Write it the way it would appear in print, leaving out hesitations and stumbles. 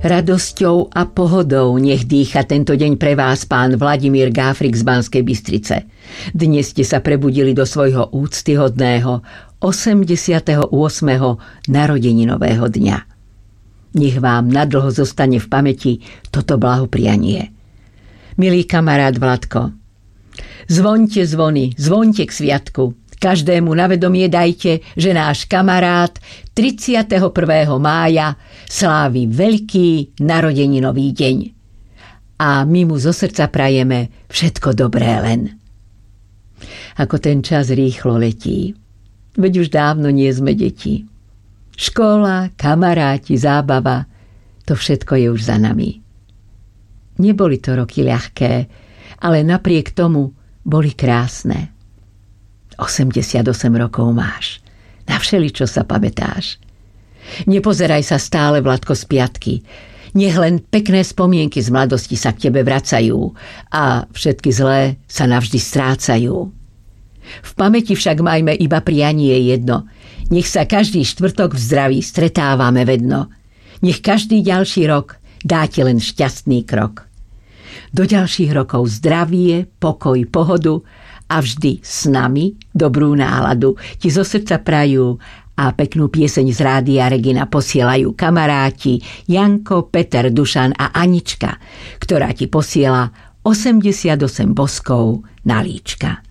Radosťou a pohodou nech dýcha tento deň pre vás pán Vladimír Gáfrik z Banskej Bystrice. Dnes ste sa prebudili do svojho úctyhodného 88. narodeninového dňa. Nech vám nadlho zostane v pamäti toto blahoprianie. Milý kamarát Vladko, zvoňte zvony, zvoňte k sviatku. Každému na vedomie dajte, že náš kamarát 31. mája slávi veľký narodeninový deň. A my mu zo srdca prajeme všetko dobré len. Ako ten čas rýchlo letí. Veď už dávno nie sme deti. Škola, kamaráti, zábava, to všetko je už za nami. Neboli to roky ľahké, ale napriek tomu boli krásne. 88 rokov máš. Na všeličo sa pamätáš. Nepozeraj sa stále, Vladko, z piatky. Nech len pekné spomienky z mladosti sa k tebe vracajú a všetky zlé sa navždy strácajú. V pamäti však majme iba prianie jedno. Nech sa každý štvrtok v zdraví stretávame vedno. Nech každý ďalší rok dá ti len šťastný krok. Do ďalších rokov zdravie, pokoj, pohodu a vždy s nami dobrú náladu ti zo srdca prajú a peknú pieseň z Rádia Regina posielajú kamaráti Janko, Peter, Dušan a Anička, ktorá ti posiela 88 boskov na líčka.